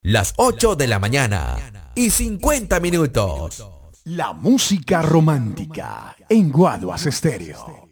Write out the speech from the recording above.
Las 8 de la mañana y 50 minutos. La música romántica en Guaduas Estéreo.